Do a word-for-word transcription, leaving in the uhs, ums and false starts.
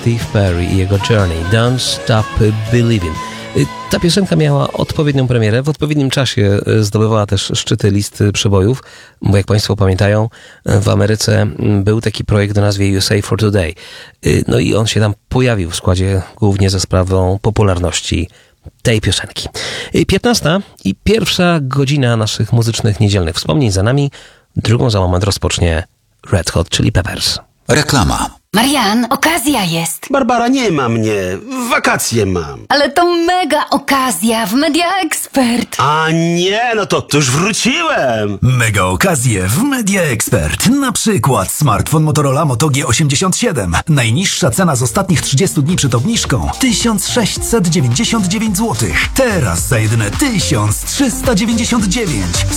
Steve Perry i jego Journey, Don't Stop Believing. Ta piosenka miała odpowiednią premierę, w odpowiednim czasie zdobywała też szczyty listy przebojów, bo jak Państwo pamiętają, w Ameryce był taki projekt o nazwie U S A for Today. No i on się tam pojawił w składzie głównie za sprawą popularności tej piosenki. piętnasta i pierwsza godzina naszych muzycznych niedzielnych wspomnień za nami. Drugą za moment rozpocznie Red Hot Chili Peppers. Reklama. Marian, okazja jest. Barbara, nie ma mnie. Wakacje mam. Ale to mega okazja w Media Expert. A nie, no to, to już wróciłem. Mega okazje w Media Expert. Na przykład smartfon Motorola Moto G osiemdziesiąt siedem. Najniższa cena z ostatnich trzydziestu dni przed obniżką tysiąc sześćset dziewięćdziesiąt dziewięć złotych. Teraz za jedyne tysiąc trzysta dziewięćdziesiąt dziewięć.